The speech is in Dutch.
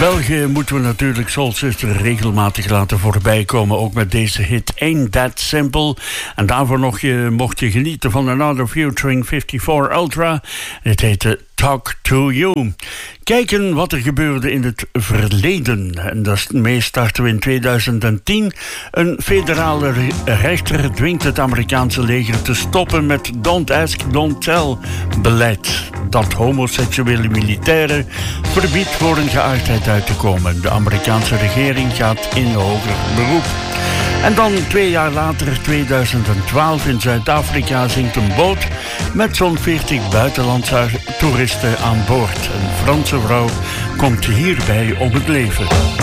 België moeten we natuurlijk Soul Sister regelmatig laten voorbij komen. Ook met deze hit Ain't That Simple. En daarvoor mocht je genieten van Another Featuring 54 Ultra. Het heette Talk to You. Kijken wat er gebeurde in het verleden. En daarmee starten we in 2010. Een federale rechter dwingt het Amerikaanse leger te stoppen met Don't Ask, Don't Tell beleid. Dat homoseksuele militairen verbiedt voor een geaardheid uit te komen. De Amerikaanse regering gaat in hoger beroep. En dan 2 jaar later, 2012, in Zuid-Afrika zinkt een boot met zo'n 40 buitenlandse toeristen aan boord. Een Franse vrouw komt hierbij om het leven.